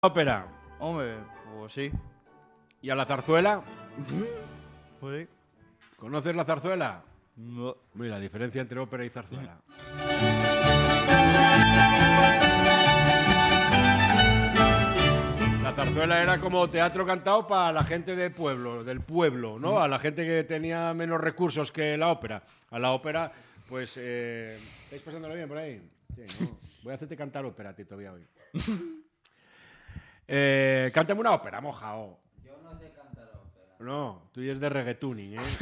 ópera? Hombre, pues sí. ¿Y a la zarzuela? Pues sí. ¿Conoces la zarzuela? No. Mira, la diferencia entre ópera y zarzuela. La zarzuela era como teatro cantado para la gente del pueblo, ¿no? A la gente que tenía menos recursos que la ópera. A la ópera, pues... ¿Estáis pasándolo bien por ahí? Sí, ¿no? Voy a hacerte cantar ópera, Tito, todavía hoy. Cántame una ópera, mojao. Yo no sé cantar ópera. No, tú eres de reggaetuning, ¿eh?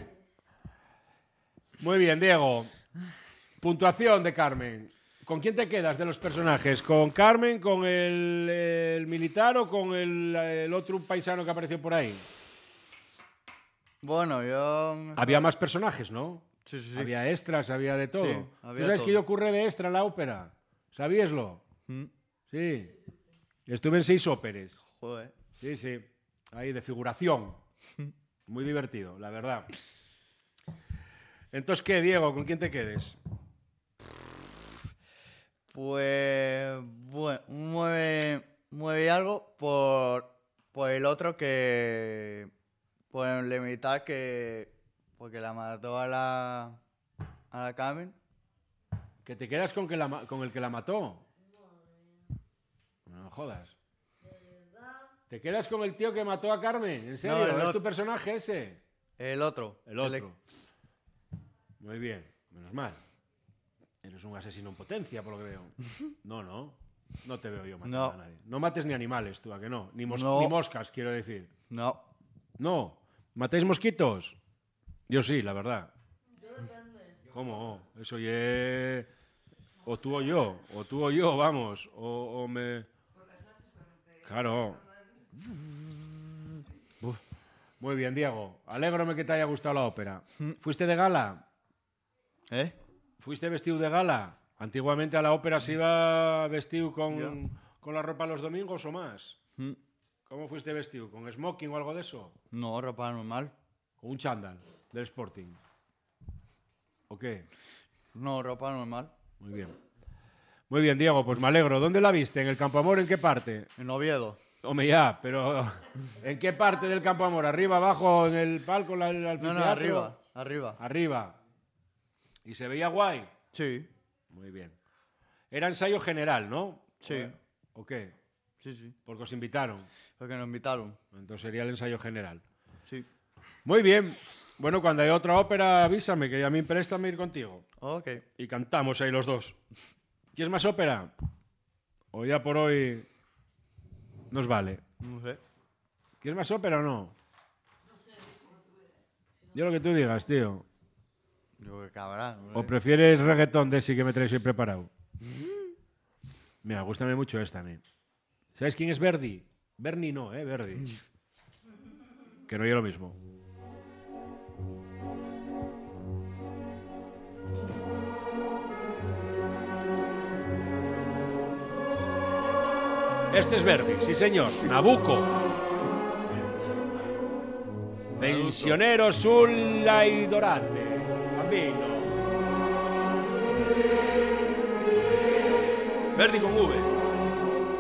Muy bien, Diego. Puntuación de Carmen. ¿Con quién te quedas de los personajes? ¿Con Carmen, con el militar o con el otro paisano que apareció por ahí? Bueno, yo... Había más personajes, ¿no? Sí, sí, sí. Había extras, había de todo. Sí, ¿Tú había sabes todo. que yo ocurre de extra en la ópera? ¿Sabíaslo? Mm. Sí. Estuve en 6 óperes. Joder. Sí, sí. Ahí, de figuración. Muy divertido, la verdad. Entonces, ¿qué, Diego? ¿Con quién te quedes? Pues... Bueno, mueve algo por el otro que... Por el militar que... Porque la mató a la Carmen. ¿Que te quedas con el que la mató? No jodas. ¿Te quedas con el tío que mató a Carmen? ¿En serio? No, el ¿Es tu otro. personaje ese? El otro. El otro. Muy bien, menos mal. Eres un asesino en potencia, por lo que veo. No, no. No te veo yo matando No. a nadie. No mates ni animales, tú, ¿a que no? Ni No. moscas, quiero decir. No. No. ¿Matáis mosquitos? Yo sí, la verdad. ¿Cómo? Eso ye... O tú o yo. O tú o yo, vamos. O me... Claro. Uf. Muy bien, Diego. Alégrome que te haya gustado la ópera. ¿Fuiste de gala? ¿Eh? ¿Fuiste vestido de gala? Antiguamente a la ópera se iba vestido Yo. con la ropa los domingos o más. Mm. ¿Cómo fuiste vestido? ¿Con smoking o algo de eso? No, ropa normal. ¿Con un chándal del Sporting? ¿O qué? No, ropa normal. Muy bien. Muy bien, Diego, pues me alegro. ¿Dónde la viste? ¿En el Campo Amor? ¿En qué parte? En Oviedo. Hombre, ya, pero ¿en qué parte del Campo Amor? ¿Arriba, abajo, en el palco, el anfiteatro? No, arriba. Arriba. Arriba. ¿Y se veía guay? Sí. Muy bien. Era ensayo general, ¿no? Sí. ¿O qué? Sí, sí. Porque os invitaron. Porque nos invitaron. Entonces sería el ensayo general. Sí. Muy bien. Bueno, cuando hay otra ópera, avísame, que a mí préstame ir contigo. Ok. Y cantamos ahí los dos. ¿Quieres más ópera? O ya por hoy nos vale. No sé. ¿Quieres más ópera o no? Yo lo que tú digas, tío. Yo que cabrón. ¿O prefieres reggaetón de ese que me traes hoy preparado? Mira, gústame mucho esta a mí. ¿Sabes quién es Verdi? Berni no, Verdi. Que no es lo mismo. Este es Verdi, sí señor. Nabucco. Pensionero sulla y dorate. Bambino. Verdi con V.